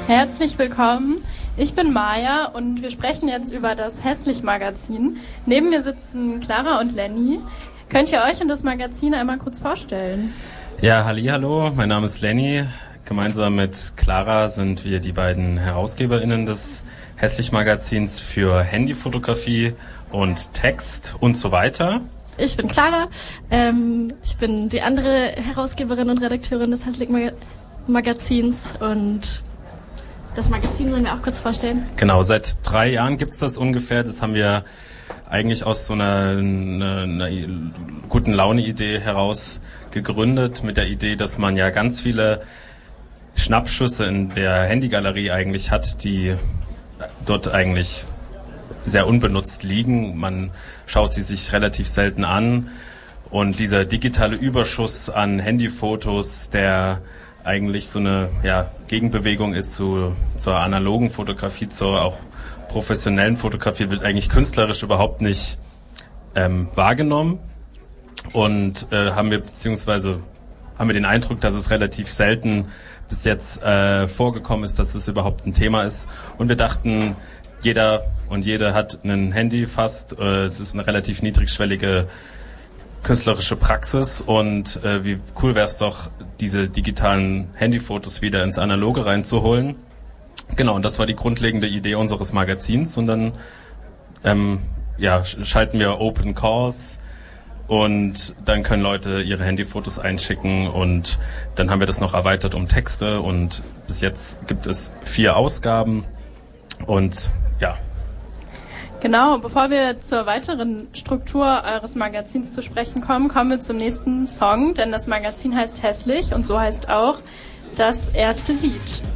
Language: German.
Herzlich willkommen. Ich bin Maja und wir sprechen jetzt über das Hässlich-Magazin. Neben mir sitzen Clara und Lenny. Könnt ihr euch und das Magazin einmal kurz vorstellen? Ja, hallihallo, mein Name ist Lenny. Gemeinsam mit Clara sind wir die beiden HerausgeberInnen des Hässlich-Magazins für Handyfotografie und Text und so weiter. Ich bin Clara. Ich bin die andere Herausgeberin und Redakteurin des Hässlich-Magazins und das Magazin sollen wir auch kurz vorstellen. Genau, seit 3 Jahren gibt's das ungefähr. Das haben wir eigentlich aus so einer guten Laune-Idee heraus gegründet, mit der Idee, dass man ja ganz viele Schnappschüsse in der Handygalerie eigentlich hat, die dort eigentlich sehr unbenutzt liegen. Man schaut sie sich relativ selten an und dieser digitale Überschuss an Handyfotos, der eigentlich so eine Gegenbewegung ist zur analogen Fotografie, zur auch professionellen Fotografie, wird eigentlich künstlerisch überhaupt nicht wahrgenommen. Und haben wir den Eindruck, dass es relativ selten bis jetzt vorgekommen ist, dass es überhaupt ein Thema ist. Und wir dachten, jeder und jede hat ein Handy fast. Es ist eine relativ niedrigschwellige künstlerische Praxis und wie cool wäre es doch, diese digitalen Handyfotos wieder ins Analoge reinzuholen. Genau, und das war die grundlegende Idee unseres Magazins. Und dann schalten wir Open Calls und dann können Leute ihre Handyfotos einschicken und dann haben wir das noch erweitert um Texte und bis jetzt gibt es 4 Ausgaben und ja. Genau, bevor wir zur weiteren Struktur eures Magazins zu sprechen kommen, kommen wir zum nächsten Song, denn das Magazin heißt Hässlich und so heißt auch das erste Lied.